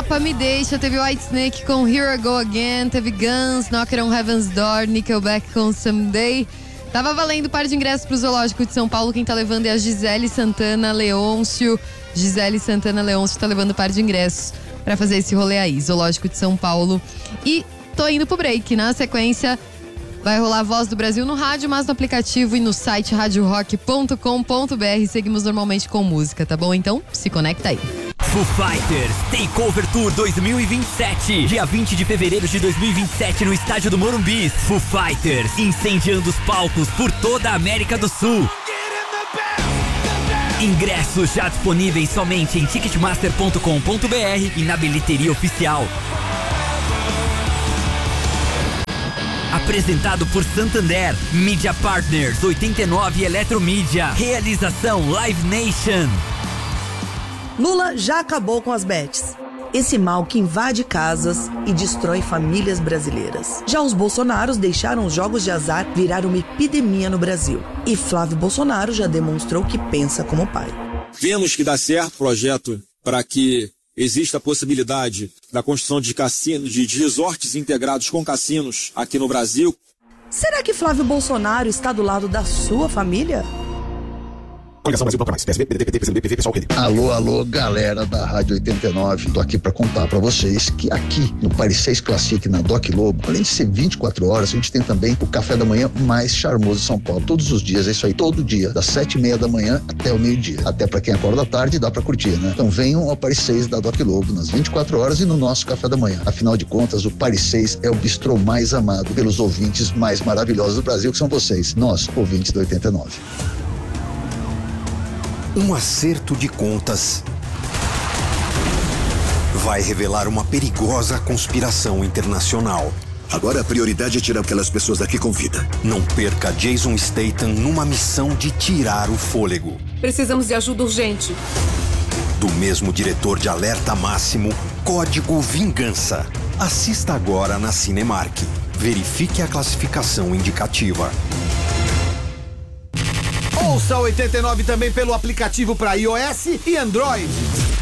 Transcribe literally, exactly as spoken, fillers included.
Rapa, Me Deixa, teve Whitesnake com Here I Go Again, teve Guns, Knocker on Heaven's Door, Nickelback com Someday. Tava valendo par de ingressos pro Zoológico de São Paulo. Quem tá levando é a Gisele Santana Leôncio. Gisele Santana Leôncio tá levando par de ingressos pra fazer esse rolê aí, Zoológico de São Paulo. E tô indo pro break. Na sequência, vai rolar a Voz do Brasil no rádio, mas no aplicativo e no site rádio rock ponto com ponto b r. Seguimos normalmente com música, tá bom? Então, se conecta aí. Foo Fighters Takeover Tour dois mil e vinte e sete. Dia vinte de fevereiro de dois mil e vinte e sete no estádio do Morumbi. Foo Fighters incendiando os palcos por toda a América do Sul. Ingressos já disponíveis somente em ticketmaster ponto com ponto b r e na bilheteria oficial. Apresentado por Santander, Media Partners oitenta e nove Eletromídia. Realização Live Nation. Lula já acabou com as bets. Esse mal que invade casas e destrói famílias brasileiras. Já os Bolsonaros deixaram os jogos de azar virar uma epidemia no Brasil. E Flávio Bolsonaro já demonstrou que pensa como pai. Vemos que dá certo o projeto para que exista a possibilidade da construção de cassinos, de resorts integrados com cassinos aqui no Brasil. Será que Flávio Bolsonaro está do lado da sua família? Coligação Brasil Banco Mais, P S B, P D T, P C M B, P V, pessoal, Rede. Alô, alô, galera da Rádio oitenta e nove. Tô aqui pra contar pra vocês que aqui no Paris seis Classic, na Doc Lobo, além de ser vinte e quatro horas, a gente tem também o café da manhã mais charmoso de São Paulo. Todos os dias, é isso aí, todo dia, das sete e meia da manhã até o meio-dia. Até pra quem acorda à tarde, dá pra curtir, né? Então venham ao Paris seis da Doc Lobo, nas vinte e quatro horas e no nosso café da manhã. Afinal de contas, o Paris seis é o bistrô mais amado pelos ouvintes mais maravilhosos do Brasil, que são vocês, nós, ouvintes do oitenta e nove. Um acerto de contas vai revelar uma perigosa conspiração internacional. Agora a prioridade é tirar aquelas pessoas daqui com vida. Não perca Jason Statham numa missão de tirar o fôlego. Precisamos de ajuda urgente. Do mesmo diretor de Alerta Máximo, Código Vingança. Assista agora na Cinemark. Verifique a classificação indicativa. Ouça oitenta e nove também pelo aplicativo para iOS e Android.